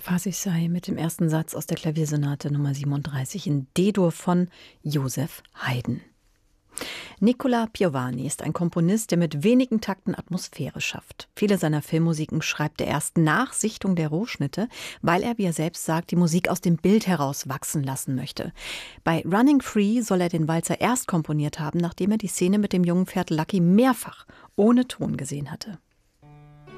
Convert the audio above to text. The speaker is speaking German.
Was ich sei mit dem ersten Satz aus der Klaviersonate Nummer 37 in D-Dur von Joseph Haydn. Nicola Piovani ist ein Komponist, der mit wenigen Takten Atmosphäre schafft. Viele seiner Filmmusiken schreibt er erst nach Sichtung der Rohschnitte, weil er, wie er selbst sagt, die Musik aus dem Bild heraus wachsen lassen möchte. Bei Running Free soll er den Walzer erst komponiert haben, nachdem er die Szene mit dem jungen Pferd Lucky mehrfach ohne Ton gesehen hatte.